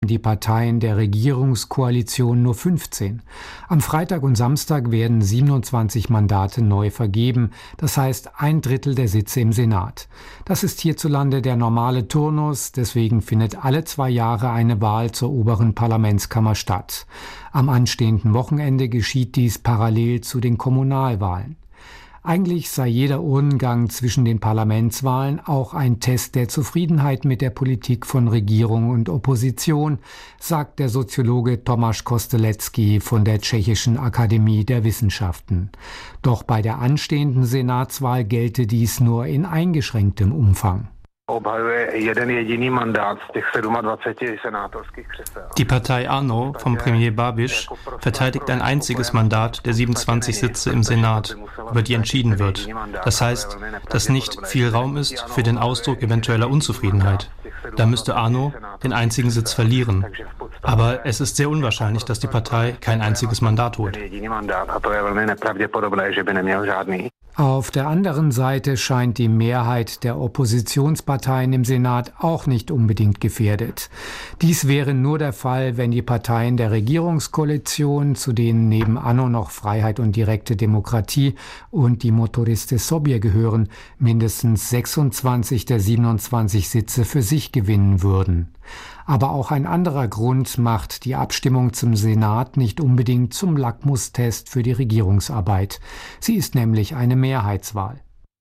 die Parteien der Regierungskoalition nur 15. Am Freitag und Samstag werden 27 Mandate neu vergeben, das heißt 1/3 der Sitze im Senat. Das ist hierzulande der normale Turnus, deswegen findet alle 2 Jahre eine Wahl zur oberen Parlamentskammer statt. Am anstehenden Wochenende geschieht dies parallel zu den Kommunalwahlen. Eigentlich sei jeder Urnengang zwischen den Parlamentswahlen auch ein Test der Zufriedenheit mit der Politik von Regierung und Opposition, sagt der Soziologe Tomáš Kostelecký von der Tschechischen Akademie der Wissenschaften. Doch bei der anstehenden Senatswahl gelte dies nur in eingeschränktem Umfang. Die Partei ANO vom Premier Babiš verteidigt ein einziges Mandat der 27 Sitze im Senat, über die entschieden wird. Das heißt, dass nicht viel Raum ist für den Ausdruck eventueller Unzufriedenheit. Da müsste ANO den einzigen Sitz verlieren. Aber es ist sehr unwahrscheinlich, dass die Partei kein einziges Mandat holt. Auf der anderen Seite scheint die Mehrheit der Oppositionsparteien im Senat auch nicht unbedingt gefährdet. Dies wäre nur der Fall, wenn die Parteien der Regierungskoalition, zu denen neben ANO noch Freiheit und direkte Demokratie und die Motoriste Sobie gehören, mindestens 26 der 27 Sitze für sich gewinnen würden. Aber auch ein anderer Grund macht die Abstimmung zum Senat nicht unbedingt zum Lackmustest für die Regierungsarbeit. Sie ist nämlich eine Mehrheitswahl.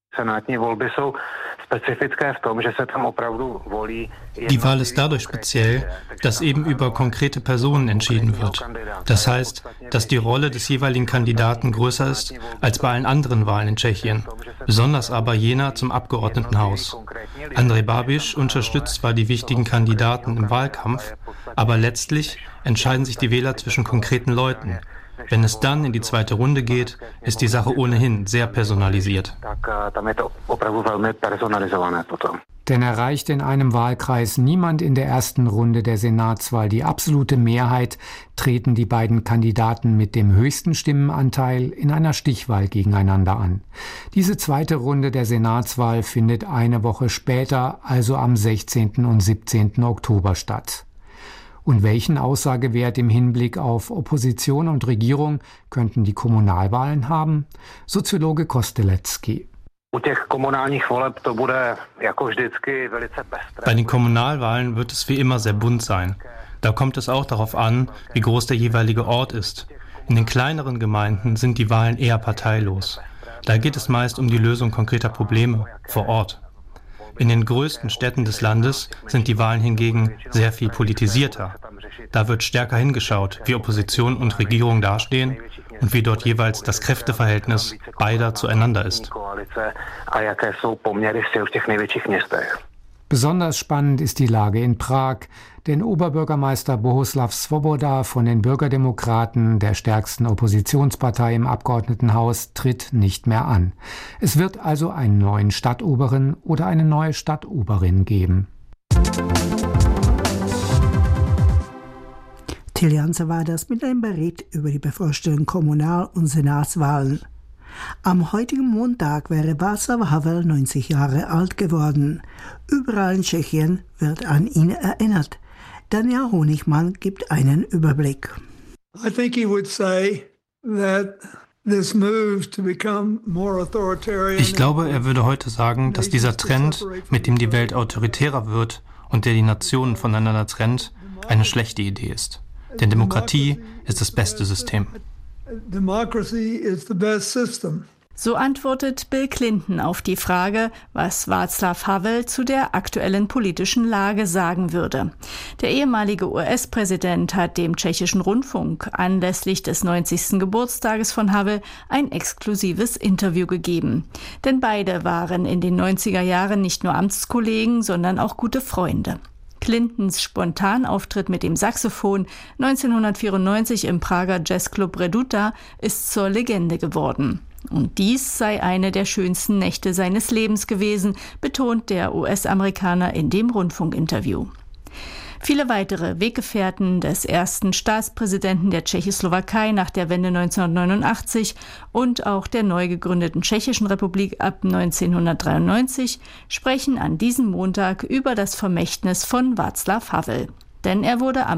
Die Wahl ist dadurch speziell, dass eben über konkrete Personen entschieden wird. Das heißt, dass die Rolle des jeweiligen Kandidaten größer ist als bei allen anderen Wahlen in Tschechien, besonders aber jener zum Abgeordnetenhaus. Andrej Babiš unterstützt zwar die wichtigen Kandidaten im Wahlkampf, aber letztlich entscheiden sich die Wähler zwischen konkreten Leuten. Wenn es dann in die zweite Runde geht, ist die Sache ohnehin sehr personalisiert. Denn erreicht in einem Wahlkreis niemand in der ersten Runde der Senatswahl die absolute Mehrheit, treten die beiden Kandidaten mit dem höchsten Stimmenanteil in einer Stichwahl gegeneinander an. Diese zweite Runde der Senatswahl findet eine Woche später, also am 16. und 17. Oktober statt. Und welchen Aussagewert im Hinblick auf Opposition und Regierung könnten die Kommunalwahlen haben? Soziologe Kostelecký. Bei den Kommunalwahlen wird es wie immer sehr bunt sein. Da kommt es auch darauf an, wie groß der jeweilige Ort ist. In den kleineren Gemeinden sind die Wahlen eher parteilos. Da geht es meist um die Lösung konkreter Probleme vor Ort. In den größten Städten des Landes sind die Wahlen hingegen sehr viel politisierter. Da wird stärker hingeschaut, wie Opposition und Regierung dastehen und wie dort jeweils das Kräfteverhältnis beider zueinander ist. Besonders spannend ist die Lage in Prag, denn Oberbürgermeister Bohuslav Svoboda von den Bürgerdemokraten, der stärksten Oppositionspartei im Abgeordnetenhaus, tritt nicht mehr an. Es wird also einen neuen Stadtoberen oder eine neue Stadtoberin geben. Till Janse war das mit einem Bericht über die bevorstehenden Kommunal- und Senatswahlen. Am heutigen Montag wäre Václav Havel 90 Jahre alt geworden. Überall in Tschechien wird an ihn erinnert. Daniel Honigmann gibt einen Überblick. I think he would say that this move to become more authoritarian. Ich glaube, er würde heute sagen, dass dieser Trend, mit dem die Welt autoritärer wird und der die Nationen voneinander trennt, eine schlechte Idee ist. Denn Demokratie ist das beste System. Democracy is the best system. So antwortet Bill Clinton auf die Frage, was Václav Havel zu der aktuellen politischen Lage sagen würde. Der ehemalige US-Präsident hat dem tschechischen Rundfunk anlässlich des 90. Geburtstages von Havel ein exklusives Interview gegeben. Denn beide waren in den 90er Jahren nicht nur Amtskollegen, sondern auch gute Freunde. Clintons Spontanauftritt mit dem Saxophon 1994 im Prager Jazzclub Reduta ist zur Legende geworden. Und dies sei eine der schönsten Nächte seines Lebens gewesen, betont der US-Amerikaner in dem Rundfunkinterview. Viele weitere Weggefährten des ersten Staatspräsidenten der Tschechoslowakei nach der Wende 1989 und auch der neu gegründeten Tschechischen Republik ab 1993 sprechen an diesem Montag über das Vermächtnis von Václav Havel. denn er wurde am